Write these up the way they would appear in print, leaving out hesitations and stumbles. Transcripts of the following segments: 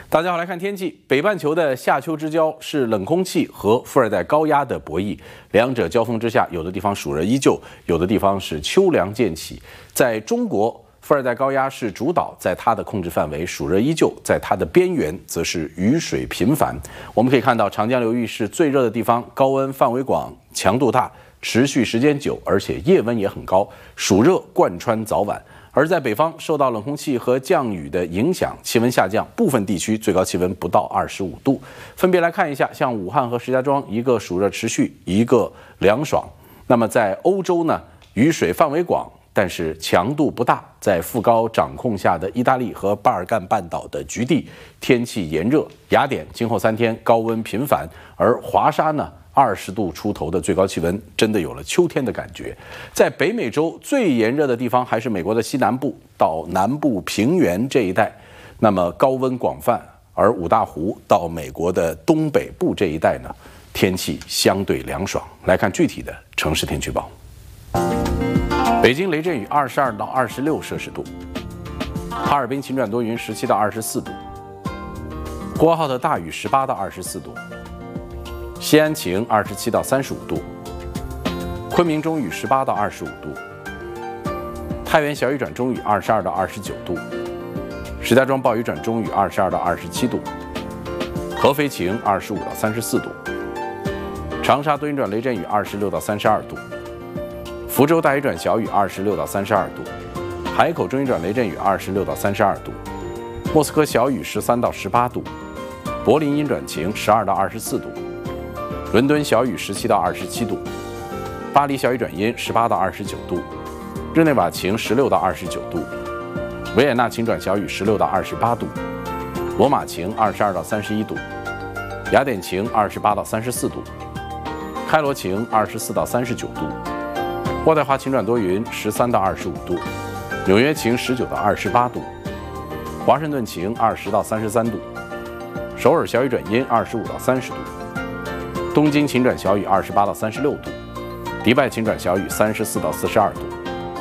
大家好，来看天气。北半球的夏秋之交是冷空气和副热带高压的博弈，两者交锋之下，有的地方暑热依旧，有的地方是秋凉渐起。在中国，副热带高压是主导，在它的控制范围，暑热依旧；在它的边缘，则是雨水频繁。我们可以看到，长江流域是最热的地方，高温范围广，强度大，持续时间久，而且夜温也很高，暑热贯穿早晚。而在北方，受到冷空气和降雨的影响，气温下降，部分地区最高气温不到25度。分别来看一下，像武汉和石家庄，一个暑热持续，一个凉爽。那么在欧洲呢，雨水范围广，但是强度不大。在副高掌控下的意大利和巴尔干半岛的局地，天气炎热。雅典今后3天高温频繁，而华沙呢，20度出头的最高气温，真的有了秋天的感觉。在北美洲最炎热的地方还是美国的西南部到南部平原这一带，那么高温广泛。而五大湖到美国的东北部这一带呢，天气相对凉爽。来看具体的城市天气预报。北京雷阵雨22到26摄氏度，哈尔滨晴转多云17到24度，呼和浩特大雨18到24度。西安晴27到35度，昆明中雨18到25度，太原小雨转中雨22到29度，石家庄暴雨转中雨22到27度，合肥晴25到34度，长沙多云转雷阵雨26到32度，福州大雨转小雨26到32度，海口中雨转雷阵雨26到32度，莫斯科小雨13到18度，柏林阴转晴12到24度。伦敦小雨17到27度，巴黎小雨转阴18到29度，日内瓦晴16到29度，维也纳晴转小雨16到28度，罗马晴22到31度，雅典晴28到34度，开罗晴24到39度，渥太华晴转多云13到25度，纽约晴19到28度，华盛顿晴20到33度，首尔小雨转阴25到30度。东京晴转小雨28到36度，迪拜晴转小雨34到42度。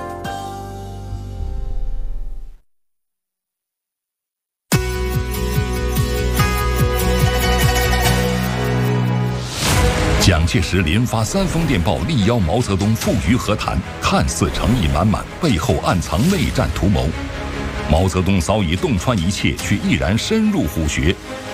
蒋介石连发3封电报力邀毛泽东赴渝和谈，看似诚意满满，背后暗藏内战图谋。毛泽东早已洞穿一切，却毅然深入虎穴。